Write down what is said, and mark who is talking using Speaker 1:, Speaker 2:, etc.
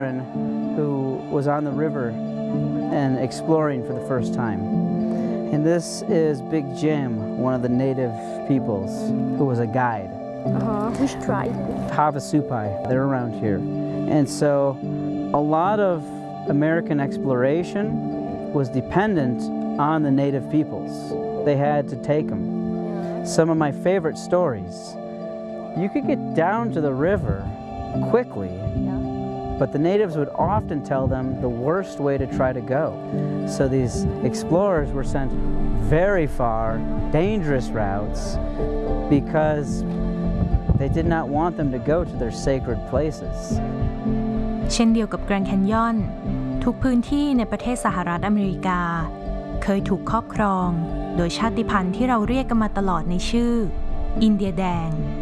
Speaker 1: who was on the river and exploring for the first time. And this is Big Jim, one of the native peoples, who was a guide.
Speaker 2: Which tribe?
Speaker 1: Havasupai, they're around here. And so a lot of American exploration was dependent on the native peoples. They had to take them. Some of my favorite stories, you could get down to the river quickly, but the natives would often tell them the worst way to try to go. So these explorers were sent very far, dangerous routes, because they did not want them to go to their sacred places.
Speaker 3: เช่นเดียวกับแกรนด์แคนยอนทุกพื้นที่ในประเทศสหรัฐอเมริกาเคยถูกครอบครองโดยชาติพันธุ์ที่เราเรียกกันมาตลอดในชื่ออินเดียแดง